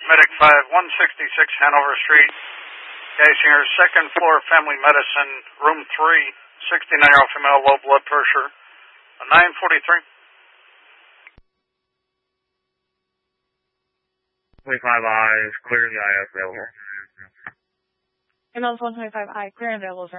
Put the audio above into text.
Medic 5, 166 Hanover Street. Guys here, second floor family medicine, room 3, 69-year-old female, low blood pressure, 943. 25I is clear, the IS available. And on 125I, clear and available, sir.